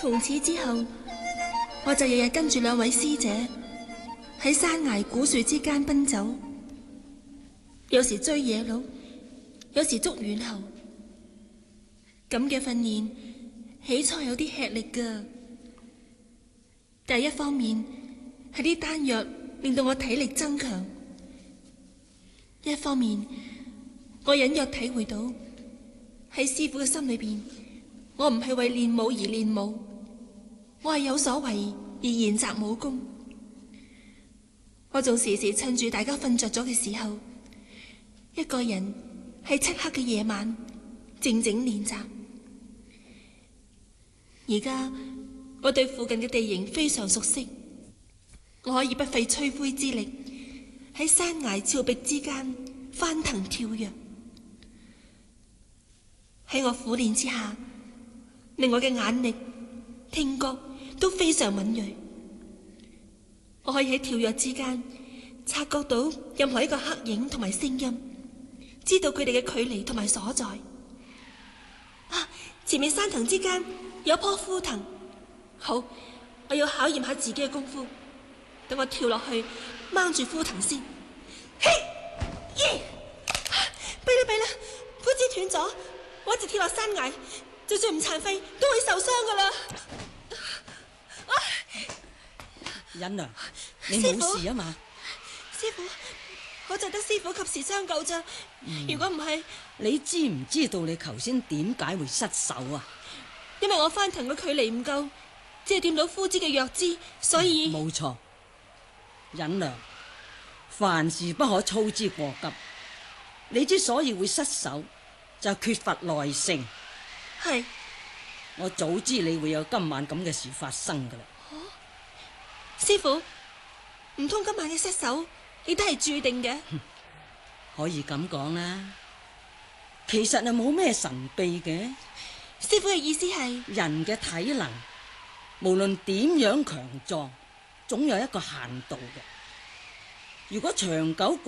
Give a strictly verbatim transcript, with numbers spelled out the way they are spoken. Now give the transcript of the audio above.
從此之後，我就日日跟住兩位師姐喺山崖古樹之間奔走，有時追野鹿，有時捉猿猴。咁嘅訓練起初有啲吃力噶，但係一方面係啲丹藥令到我體力增強，一方面我隱約體會到喺師父嘅心裏邊，我唔係為練武而練武，我係有所為而研習武功。我仲時時趁住大家瞓着咗嘅時候，一個人喺漆黑嘅夜晚靜靜練習。而家我對附近嘅地形非常熟悉，我可以不費吹灰之力喺山崖峭壁之間翻騰跳躍。喺我苦練之下，令我嘅眼力、聽覺都非常敏銳。我可以喺跳躍之間察覺到任何一個黑影同埋聲音，知道佢哋嘅距離同埋所在。啊！前面山藤之間有棵枯藤，好，我要考驗下自己嘅功夫。等我跳落去掹住枯藤先。嘿，耶！弊啦弊啦，枯枝斷咗，我一直跳落山崖，就算唔殘廢都會受傷噶啦。 忍娘，你冇事啊嘛？ 師父，我就得師父及時相救咋。嗯、如果唔係， 你知唔知道你頭先點解會失手啊？ 因為我翻騰嘅距離唔夠，只係掂到枯枝嘅弱枝，所以冇錯、嗯。忍娘，凡事不可操之過急。你之所以會失手，就係缺乏耐性。 係， 我早知你會有今晚咁嘅事發生噶啦。 哦，師父，唔通今晚嘅失手亦都係注定嘅？ 可以咁講啦。其實係冇咩神秘嘅。 師父嘅意思係， 人嘅體能無論點樣強壯，總有一個限度嘅。如果長久